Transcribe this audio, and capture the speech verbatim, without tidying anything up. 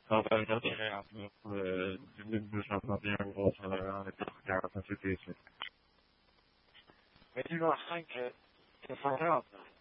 Vabbè, già creato, diciamo la prima cosa legale per creare queste tesi. Vedi la anche che fa casa.